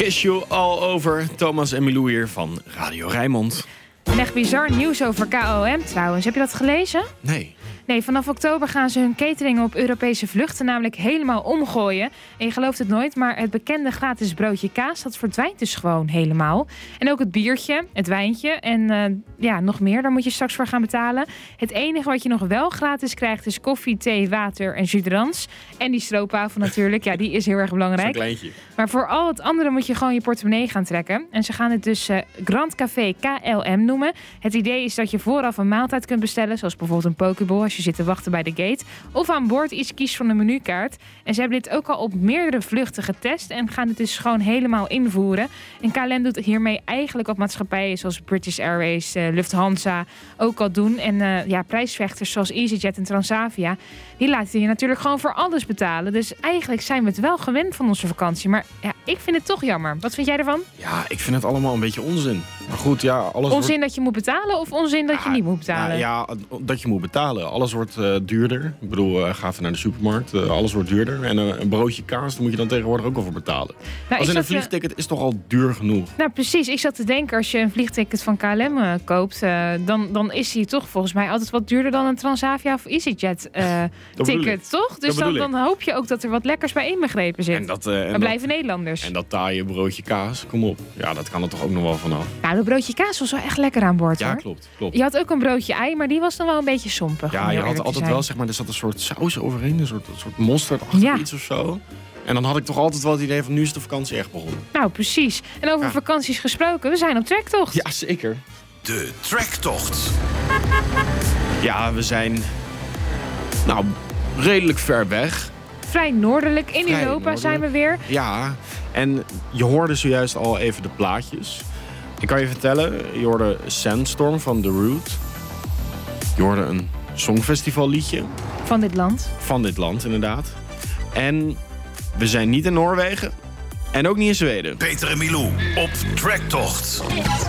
Kiss You All Over. Thomas en Milou hier van Radio Rijnmond. En echt bizar nieuws over KLM trouwens. Heb je dat gelezen? Nee. Nee, vanaf oktober gaan ze hun catering op Europese vluchten namelijk helemaal omgooien. En je gelooft het nooit, maar het bekende gratis broodje kaas, dat verdwijnt dus gewoon helemaal. En ook het biertje, het wijntje en nog meer, daar moet je straks voor gaan betalen. Het enige wat je nog wel gratis krijgt is koffie, thee, water en jus d'orange. En die stroopwafel natuurlijk, ja, die is heel erg belangrijk. Zo'n kleintje. Maar voor al het andere moet je gewoon je portemonnee gaan trekken. En ze gaan het dus Grand Café KLM noemen. Het idee is dat je vooraf een maaltijd kunt bestellen, zoals bijvoorbeeld een pokeball als je zit te wachten bij de gate. Of aan boord iets kiest van een menukaart. En ze hebben dit ook al op meerdere vluchten getest en gaan het dus gewoon helemaal invoeren. En KLM doet hiermee eigenlijk wat maatschappijen zoals British Airways, Lufthansa ook al doen. En prijsvechters zoals EasyJet en Transavia, die laten je natuurlijk gewoon voor alles betalen. Dus eigenlijk zijn we het wel gewend van onze vakantie. Maar ja, ik vind het toch jammer. Wat vind jij ervan? Ja, ik vind het allemaal een beetje onzin. Maar goed, ja, alles onzin dat je moet betalen of onzin dat je niet moet betalen? Ja, dat je moet betalen. Alles wordt duurder. Ik bedoel, ga even naar de supermarkt. Alles wordt duurder. En een broodje kaas, daar moet je dan tegenwoordig ook al voor betalen. Als een vliegticket is toch al duur genoeg? Nou, precies. Ik zat te denken, als je een vliegticket van KLM koopt, dan is die toch volgens mij altijd wat duurder dan een Transavia of EasyJet ticket, toch? Dus dan hoop je ook dat er wat lekkers bij inbegrepen zit. We blijven Nederlanders. En dat taaie broodje kaas, kom op. Ja, dat kan er toch ook nog wel vanaf. Nou, dat broodje kaas was wel echt lekker aan boord, hoor. Ja, klopt. Je had ook een broodje ei, maar die was dan wel een beetje sompig. Ja, je had altijd wel, zeg maar, er zat een soort saus overheen. Een soort mosterdachtig iets of zo. En dan had ik toch altijd wel het idee van, nu is de vakantie echt begonnen. Nou, precies. En over vakanties gesproken, we zijn op trektocht. Ja, zeker. De trektocht. Ja, we zijn redelijk ver weg. Vrij noordelijk. In Europa zijn we weer. Ja, en je hoorde zojuist al even de plaatjes. Ik kan je vertellen, je hoorde Sandstorm van The Root. Je hoorde een songfestivalliedje. Van dit land. Van dit land, inderdaad. En we zijn niet in Noorwegen en ook niet in Zweden. Peter en Milou op trektocht.